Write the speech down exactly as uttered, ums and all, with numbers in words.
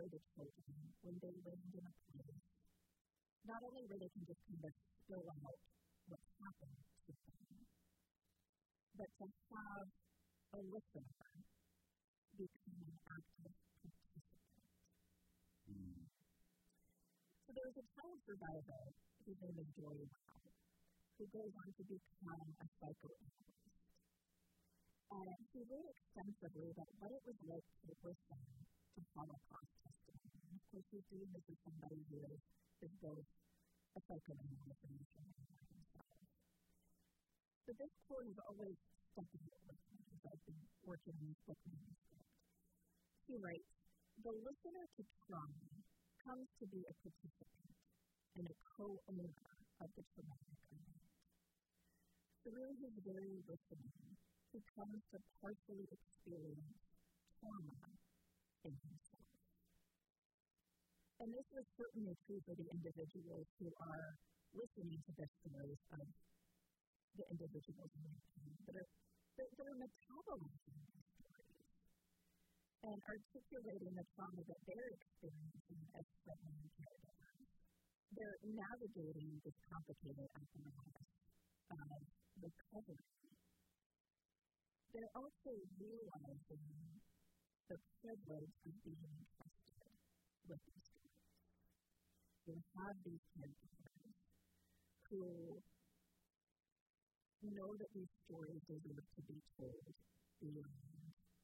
for the children when they land in a place, not only where they can just kind of spill out what's happened to them, but to have a listener become an active participant. Mm. So there was a child survivor whose name is Joy Wow, who goes on to become a psychoanalyst. And he wrote extensively about what it was like to listen to Holocaust testimony. And of course, he's doing this as somebody who is, is both a psychoanalyst and a psychoanalyst himself. But this quote has always stuck with me as I've been working on this book manuscript. He writes, "The listener to trauma comes to be a participant and a co-owner of the traumatic event. Through his very listening, he comes to partially experience trauma in himself." And this was certainly true for the individuals who are listening to the stories of the individuals in their team, that are that they're metabolizing these stories and articulating the trauma that they're experiencing as frontline caregivers. They're navigating this complicated apparatus of recovery. They're also realizing the privilege of being entrusted with these stories. You have these caregivers who know that these stories deserve to be told beyond